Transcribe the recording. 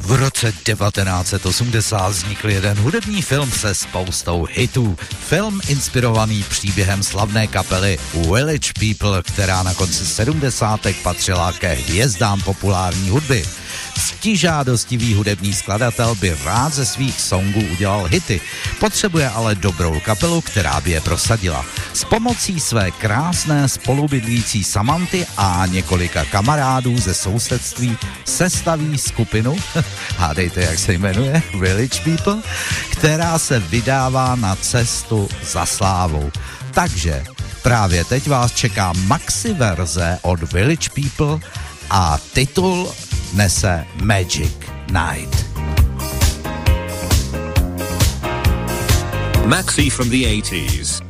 V roce 1980 vznikl jeden hudební film se spoustou hitů. Film inspirovaný příběhem slavné kapely Village People, která na konci 70. patřila ke hvězdám populární hudby. Ctižádostivý hudební skladatel by rád ze svých songů udělal hity, potřebuje ale dobrou kapelu, která by je prosadila. S pomocí své krásné spolubydlící Samanty a několika kamarádů ze sousedství sestaví skupinu, hádejte, jak se jmenuje, Village People, která se vydává na cestu za slávou. Takže právě teď vás čeká maxi verze od Village People a titul nese Magic Night. Maxi from the 80s.